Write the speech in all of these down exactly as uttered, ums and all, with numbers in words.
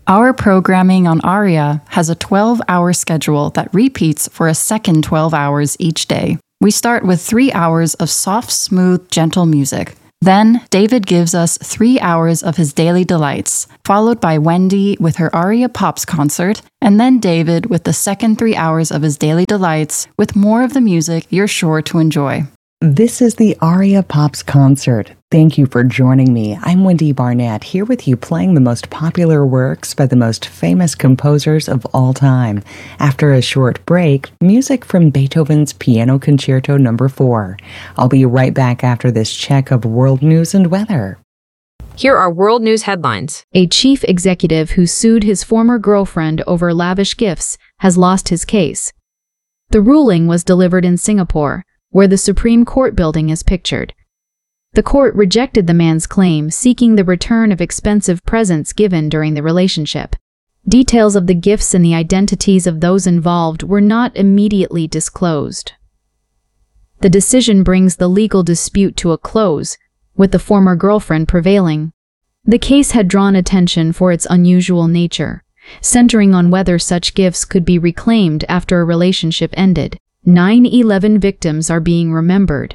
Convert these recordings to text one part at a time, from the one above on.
Our programming on ARIA has a twelve-hour schedule that repeats for a second twelve hours each day. We start with three hours of soft, smooth, gentle music. Then, David gives us three hours of his daily delights, followed by Wendy with her Aria Pops concert, and then David with the second three hours of his daily delights with more of the music you're sure to enjoy. This is the Aria Pops concert. Thank you for joining me. I'm Wendy Barnett, here with you playing the most popular works by the most famous composers of all time. After a short break, music from Beethoven's Piano Concerto Number four. I'll be right back after this check of world news and weather. Here are world news headlines. A chief executive who sued his former girlfriend over lavish gifts has lost his case. The ruling was delivered in Singapore, where the Supreme Court building is pictured. The court rejected the man's claim, seeking the return of expensive presents given during the relationship. Details of the gifts and the identities of those involved were not immediately disclosed. The decision brings the legal dispute to a close, with the former girlfriend prevailing. The case had drawn attention for its unusual nature, centering on whether such gifts could be reclaimed after a relationship ended. nine eleven victims are being remembered.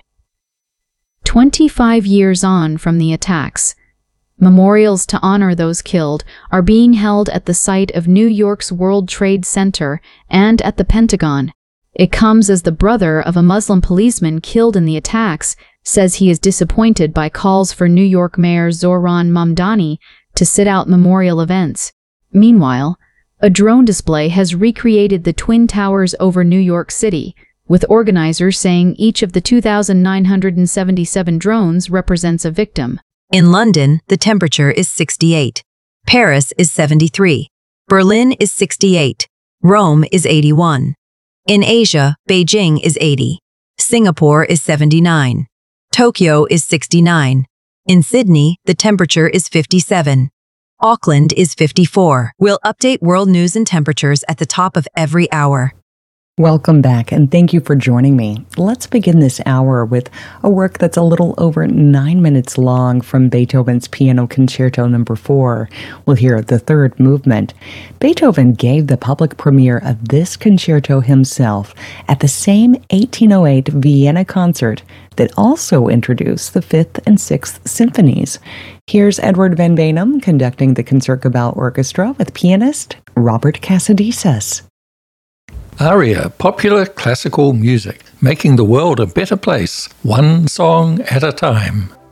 twenty-five years on from the attacks, memorials to honor those killed are being held at the site of New York's World Trade Center and at the Pentagon. It comes as the brother of a Muslim policeman killed in the attacks says he is disappointed by calls for New York Mayor Zohran Mamdani to sit out memorial events. Meanwhile, a drone display has recreated the Twin Towers over New York City, with organizers saying each of the two thousand nine hundred seventy-seven drones represents a victim. In London, the temperature is sixty-eight. Paris is seventy-three. Berlin is sixty-eight. Rome is eighty-one. In Asia, Beijing is eighty. Singapore is seventy-nine. Tokyo is sixty-nine. In Sydney, the temperature is fifty-seven. Auckland is fifty-four. We'll update world news and temperatures at the top of every hour. Welcome back, and thank you for joining me. Let's begin this hour with a work that's a little over nine minutes long from Beethoven's Piano Concerto Number four. We'll hear the third movement. Beethoven gave the public premiere of this concerto himself at the same eighteen oh eight Vienna concert that also introduced the Fifth and Sixth Symphonies. Here's Edward Van Beinum conducting the Concertgebouw Orchestra with pianist Robert Casadesas. Aria, popular classical music, making the world a better place, one song at a time.